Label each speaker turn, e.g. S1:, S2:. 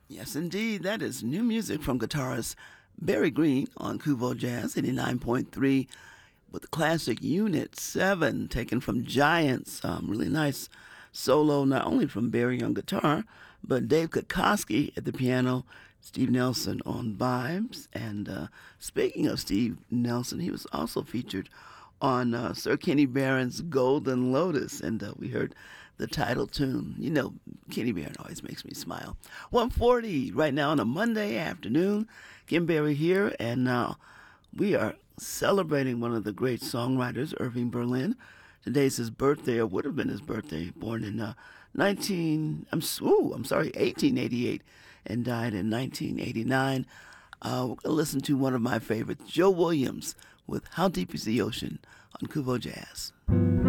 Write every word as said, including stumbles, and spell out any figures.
S1: Yes, indeed. That is new music from guitarist Barry Green on Kuvo Jazz eighty-nine point three with the classic Unit seven taken from Giants. Um, really nice solo, not only from Barry on guitar, but Dave Kokoski at the piano, Steve Nelson on vibes. And uh, speaking of Steve Nelson, he was also featured on uh, Sir Kenny Barron's Golden Lotus, and uh, we heard the title tune. You know, Kenny Barron always makes me smile. one forty right now on a Monday afternoon. Kim Berry here, and uh, we are celebrating one of the great songwriters, Irving Berlin. Today's his birthday, or would have been his birthday, born in uh, nineteen, I'm, ooh, I'm sorry, eighteen eighty-eight, and died in nineteen eighty-nine. Uh, we're going to listen to one of my favorites, Joe Williams, with How Deep is the Ocean on Kuvo Jazz.